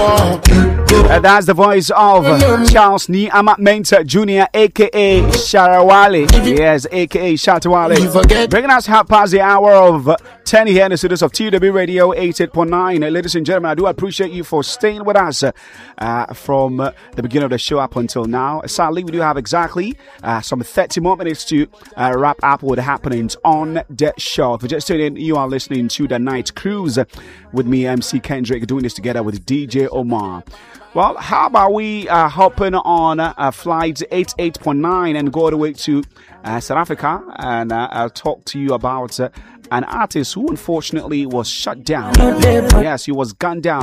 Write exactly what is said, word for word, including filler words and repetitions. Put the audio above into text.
Uh, that's the voice of Charles Niama Mensah Junior, aka Sharawale. Yes, aka Shatawale. Bringing us half past the hour of ten here in the studios of T W Radio eighty-eight point nine. Ladies and gentlemen, I do appreciate you for staying with us uh, from uh, the beginning of the show up until now. Sadly, we do have exactly uh, some thirty more minutes to uh, wrap up with the happenings on the show. If you're just tuning in, you are listening to The Night Cruise with me, M C Kendrick, doing this together with D J Omar. Well, how about we uh, hopping on uh, flight eighty-eight point nine and go all the way to uh, South Africa, and uh, I'll talk to you about uh, an artist who unfortunately was shut down. Yes, he was gunned down